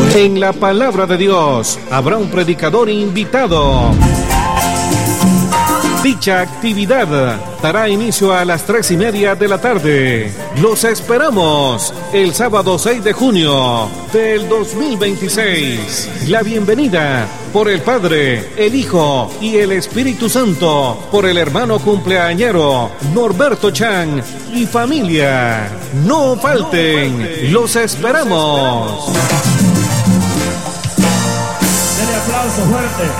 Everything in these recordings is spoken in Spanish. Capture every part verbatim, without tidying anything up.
En la palabra de Dios habrá un predicador invitado. Dicha actividad dará inicio a las tres y media de la tarde. Los esperamos el sábado seis de junio del dos mil veintiséis. La bienvenida por el Padre, el Hijo y el Espíritu Santo por el hermano cumpleañero Norberto Chan y familia. No falten, los esperamos. Denle aplauso fuerte.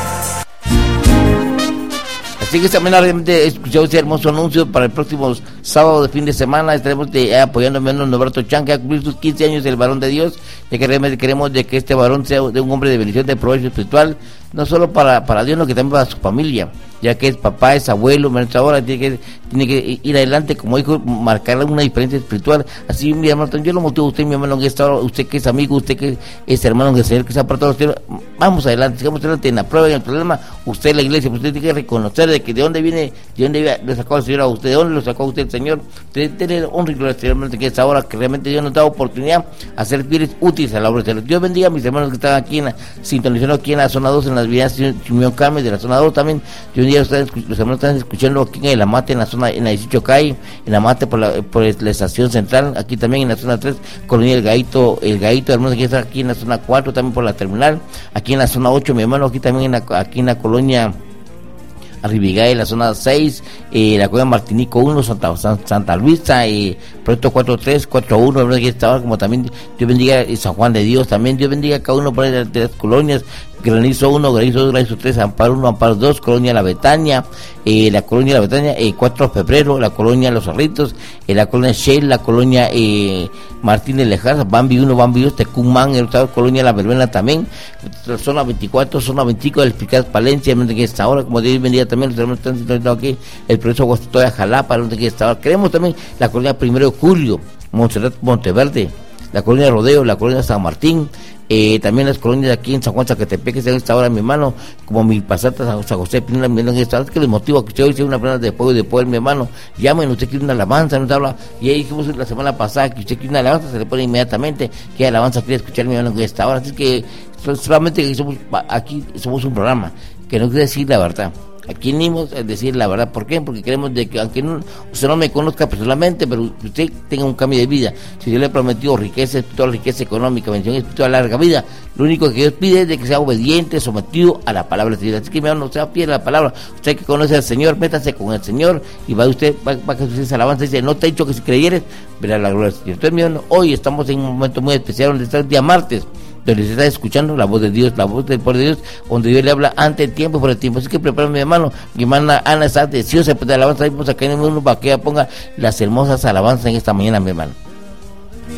Así que también realmente escuchado ese hermoso anuncio para el próximo sábado de fin de semana. Estaremos de, eh, apoyando a Norberto Chan, que va a cumplir sus quince años, el varón de Dios, ya que realmente queremos de que este varón sea de un hombre de bendición, de provecho espiritual, no solo para, para Dios, sino que también para su familia, ya que es papá, es abuelo, ahora tiene que, tiene que ir adelante como hijo, marcar una diferencia espiritual. Así, mi hermano, yo lo motivo a usted, mi hermano, en esta hora, usted que es amigo, usted que es hermano del Señor, que se ha apartado, usted, vamos adelante, sigamos adelante en la prueba, en el problema, usted la iglesia, usted tiene que reconocer de que de dónde viene, de dónde lo sacó el Señor a usted, de dónde lo sacó a usted el Señor, de tener honra y gloria al Señor, que es ahora que realmente Dios nos da oportunidad a ser fieles, útiles a la obra del Señor. Dios bendiga a mis hermanos que están aquí en la, sintonizando aquí en la zona dos, en las vías Chimión Carmen de la zona dos también. Yo un día ustedes, los hermanos están escuchando aquí en el Amate, en la zona, en la dieciocho calle, en Amate por la, por la estación central, aquí también en la zona tres, Colonia El Gaito, El Gaito, hermanos que está aquí en la zona cuatro, también por la terminal, aquí en la zona ocho, mi hermano, aquí también en la, aquí en la colonia Arribigay, la zona seis, eh, la colonia Martinico uno, Santa, San, Santa Luisa, eh, proyecto cuatro tres, cuatro uno, como también Dios bendiga eh, San Juan de Dios, también Dios bendiga a cada uno por de, de las colonias, Granizo uno, Granizo dos, Granizo tres, Amparo uno, Amparo dos, Colonia La Betania, eh, la Colonia La Betania, eh, cuatro de febrero, la Colonia Los Cerritos, eh, la Colonia Shell, la Colonia eh, Martínez Lejarza, Bambi uno, Bambi dos, Tecumán, el Estado, Colonia La Verbena también, zona veinticuatro, zona veinticinco del Picaz Palencia, que está ahora, como Dios bendiga también, los hermanos están sintonizando aquí, el proceso Guastatoya, Jalapa, donde que está ahora. Queremos también la Colonia Primero de Julio, Montserrat, Monteverde, la Colonia Rodeo, la Colonia San Martín, eh, también las colonias aquí en San Juan Zacatepec, que se esta hora mi hermano, como mi pasata, San, San José, Pinela, que está, que les motiva que usted hoy sea una plana de fuego y de poder, mi hermano, llamen, usted quiere una alabanza, nos habla, y ahí dijimos la semana pasada que usted quiere una alabanza, se le pone inmediatamente, que alabanza quiere escuchar mi hermano que está ahora, así que solamente que somos, aquí somos un programa, que no quiere decir la verdad. Aquí venimos a decir la verdad. ¿Por qué? Porque queremos de que, aunque no, usted no me conozca personalmente, pero usted tenga un cambio de vida. Si Dios le prometió riqueza espiritual, riqueza económica, bendición espiritual, larga vida, lo único que Dios pide es de que sea obediente, sometido a la palabra de Dios. Así que mi hermano, no sea fiel a la palabra. Usted que conoce al Señor, métase con el Señor y va usted, va, va a que usted se alabanza. Dice, no te he dicho que si creyeres, verás la gloria del Señor. Entonces, mi hermano, hoy estamos en un momento muy especial, donde está el día martes, donde se está escuchando la voz de Dios, la voz del poder de Dios, donde Dios le habla ante el tiempo, por el tiempo. Así que prepara mi hermano, mi hermana Ana está deseosa de alabanza. Vamos a caer en uno para que ella ponga las hermosas alabanzas en esta mañana, mi hermano.